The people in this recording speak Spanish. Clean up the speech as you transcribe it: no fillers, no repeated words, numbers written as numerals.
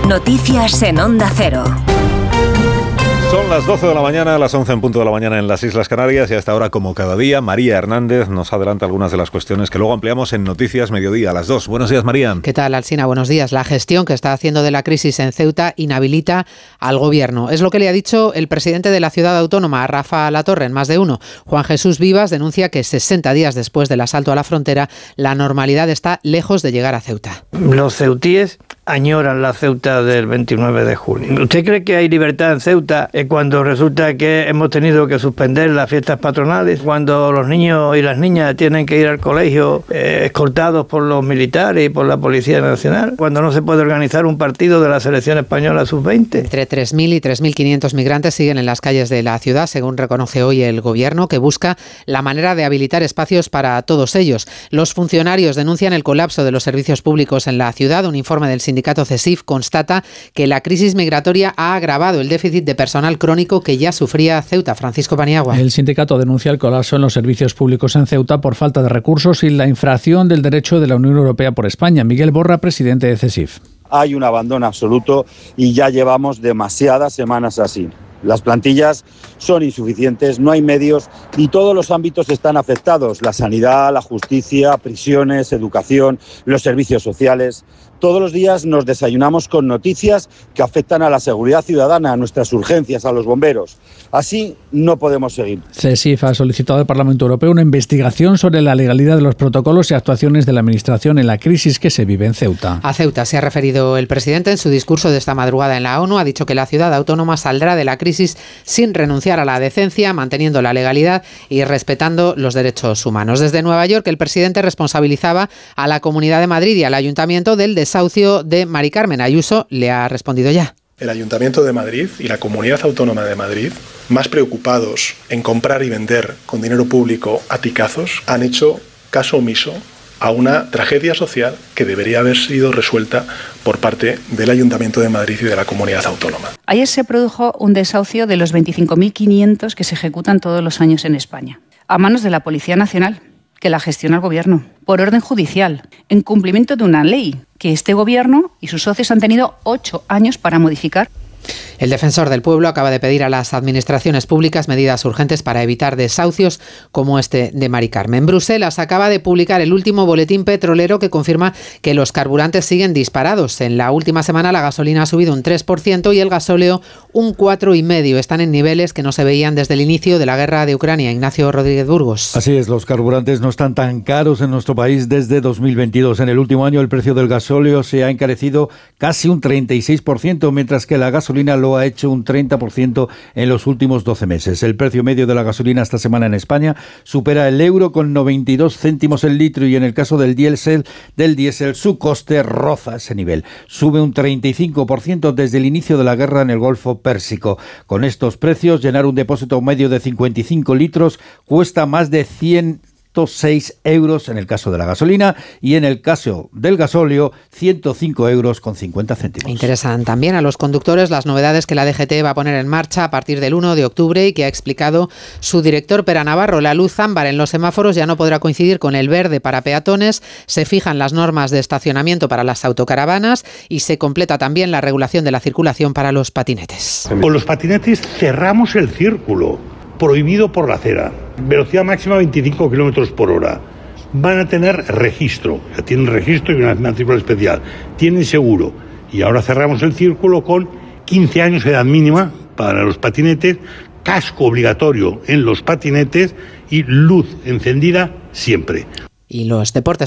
Noticias en Onda Cero. Son las 12 de la mañana, las 11 en punto de la mañana en las Islas Canarias y hasta ahora, como cada día, María Hernández nos adelanta algunas de las cuestiones que luego ampliamos en Noticias Mediodía a las 2. Buenos días, María. ¿Qué tal, Alsina? Buenos días. La gestión que está haciendo de la crisis en Ceuta inhabilita al gobierno. Es lo que le ha dicho el presidente de la ciudad autónoma, Rafa Latorre, en Más de Uno. Juan Jesús Vivas denuncia que 60 días después del asalto a la frontera, la normalidad está lejos de llegar a Ceuta. Los ceutíes añoran la Ceuta del 29 de junio. ¿Usted cree que hay libertad en Ceuta cuando resulta que hemos tenido que suspender las fiestas patronales? Cuando los niños y las niñas tienen que ir al colegio escoltados por los militares y por la Policía Nacional? Cuando no se puede organizar un partido de la selección española sub-20. Entre 3.000 y 3.500 migrantes siguen en las calles de la ciudad, según reconoce hoy el gobierno, que busca la manera de habilitar espacios para todos ellos. Los funcionarios denuncian el colapso de los servicios públicos en la ciudad. Un informe del sindicato CESIF constata que la crisis migratoria ha agravado el déficit de personal crónico que ya sufría Ceuta. Francisco Paniagua. El sindicato denuncia el colapso en los servicios públicos en Ceuta por falta de recursos y la infracción del derecho de la Unión Europea por España. Miguel Borra, presidente de CESIF. Hay un abandono absoluto y ya llevamos demasiadas semanas así. Las plantillas son insuficientes, no hay medios y todos los ámbitos están afectados. La sanidad, la justicia, prisiones, educación, los servicios sociales. Todos los días nos desayunamos con noticias que afectan a la seguridad ciudadana, a nuestras urgencias, a los bomberos. Así no podemos seguir. CESIF ha solicitado al Parlamento Europeo una investigación sobre la legalidad de los protocolos y actuaciones de la Administración en la crisis que se vive en Ceuta. A Ceuta se ha referido el presidente en su discurso de esta madrugada en la ONU. Ha dicho que la ciudad autónoma saldrá de la crisis sin renunciar a la decencia, manteniendo la legalidad y respetando los derechos humanos. Desde Nueva York, el presidente responsabilizaba a la Comunidad de Madrid y al Ayuntamiento del desahucio de Mari Carmen. Ayuso le ha respondido ya. El Ayuntamiento de Madrid y la Comunidad Autónoma de Madrid, más preocupados en comprar y vender con dinero público a picazos, han hecho caso omiso a una tragedia social que debería haber sido resuelta por parte del Ayuntamiento de Madrid y de la Comunidad Autónoma. Ayer se produjo un desahucio de los 25.500 que se ejecutan todos los años en España, a manos de la Policía Nacional, que la gestiona el Gobierno, por orden judicial, en cumplimiento de una ley que este Gobierno y sus socios han tenido 8 años para modificar. El defensor del pueblo acaba de pedir a las administraciones públicas medidas urgentes para evitar desahucios como este de Mari Carmen. Bruselas acaba de publicar el último boletín petrolero que confirma que los carburantes siguen disparados. En la última semana la gasolina ha subido un 3% y el gasóleo un 4,5%. Están en niveles que no se veían desde el inicio de la guerra de Ucrania. Ignacio Rodríguez Burgos. Así es, los carburantes no están tan caros en nuestro país desde 2022. En el último año el precio del gasóleo se ha encarecido casi un 36%, mientras que la gasolina lo ha hecho un 30% en los últimos 12 meses. El precio medio de la gasolina esta semana en España supera el euro con 92 céntimos el litro y en el caso del diésel su coste roza ese nivel. Sube un 35% desde el inicio de la guerra en el Golfo Pérsico. Con estos precios, llenar un depósito medio de 55 litros cuesta más de 106 euros en el caso de la gasolina y en el caso del gasóleo 105 euros con 50 céntimos. Interesan también a los conductores las novedades que la DGT va a poner en marcha a partir del 1 de octubre y que ha explicado su director Pera Navarro. La luz ámbar en los semáforos ya no podrá coincidir con el verde para peatones, se fijan las normas de estacionamiento para las autocaravanas y se completa también la regulación de la circulación para los patinetes. Con los patinetes cerramos el círculo prohibido por la acera. Velocidad máxima 25 kilómetros por hora. Van a tener registro. Ya tienen registro y una matrícula especial. Tienen seguro. Y ahora cerramos el círculo con 15 años de edad mínima para los patinetes, casco obligatorio en los patinetes y luz encendida siempre. Y los deportes.